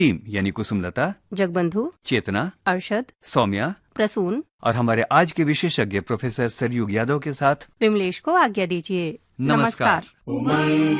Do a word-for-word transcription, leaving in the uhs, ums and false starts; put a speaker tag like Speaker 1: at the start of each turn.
Speaker 1: Team यानी कुसुमलता,
Speaker 2: जगबंधु,
Speaker 1: चेतना,
Speaker 2: अरशद,
Speaker 1: सौम्या
Speaker 2: प्रसून
Speaker 1: और हमारे आज के विशेषज्ञ प्रोफेसर सरयुग यादव के साथ
Speaker 2: विमलेश को आज्ञा दीजिए।
Speaker 1: नमस्कार।
Speaker 2: नमस्कार।